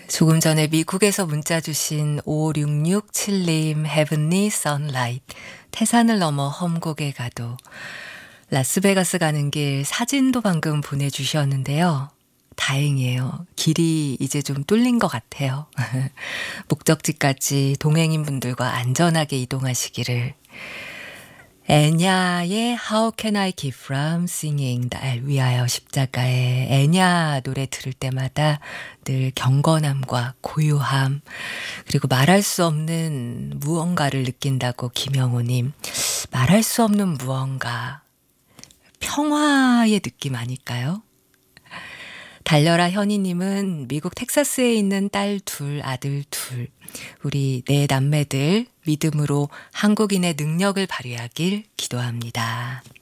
조금 전에 미국에서 문자 주신 5667님 Heavenly Sunlight 태산을 넘어 험곡에 가도 라스베가스 가는 길 사진도 방금 보내주셨는데요. 다행이에요. 길이 이제 좀 뚫린 것 같아요. 목적지까지 동행인분들과 안전하게 이동하시기를. 애냐의 How Can I Keep From Singing 날 위하여 십자가의 애냐 노래 들을 때마다 늘 경건함과 고요함 그리고 말할 수 없는 무언가를 느낀다고 김영호님 말할 수 없는 무언가 평화의 느낌 아닐까요? 달려라 현이님은 미국 텍사스에 있는 딸 둘, 아들 둘, 우리 네 남매들 믿음으로 한국인의 능력을 발휘하길 기도합니다.